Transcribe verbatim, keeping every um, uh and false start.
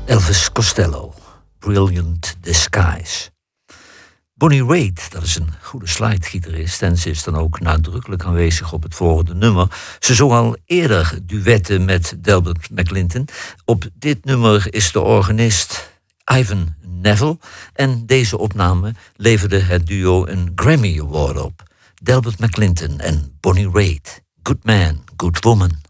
Elvis Costello, Brilliant Disguise. Bonnie Raitt, dat is een goede slidegitarist en ze is dan ook nadrukkelijk aanwezig op het volgende nummer. Ze zong al eerder duetten met Delbert McClinton. Op dit nummer is de organist Ivan Neville en deze opname leverde het duo een Grammy Award op. Delbert McClinton en Bonnie Raitt. Good Man, Good Woman.